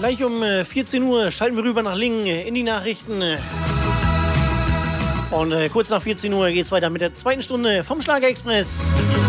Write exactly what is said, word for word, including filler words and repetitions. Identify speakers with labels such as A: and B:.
A: gleich um äh, vierzehn Uhr schalten wir rüber nach Lingen äh, in die Nachrichten. Und äh, kurz nach vierzehn Uhr geht es weiter mit der zweiten Stunde vom Schlagerexpress.